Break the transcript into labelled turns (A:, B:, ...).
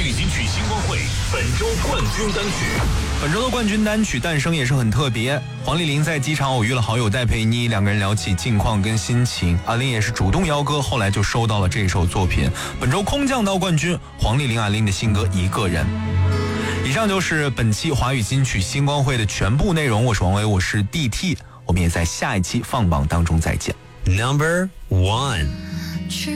A: 语金曲星光会本周冠军单曲。
B: 本周的冠军单曲诞生也是很特别，黄丽玲在机场偶遇了好友戴佩妮，两个人聊起近况跟心情，阿玲也是主动邀歌，后来就收到了这首作品。本周空降到冠军，黄丽玲阿玲的新歌《一个人》。以上就是本期华语金曲星光会的全部内容，我是王维，我是 DT， 我们也在下一期放榜当中再见。
A: Number 1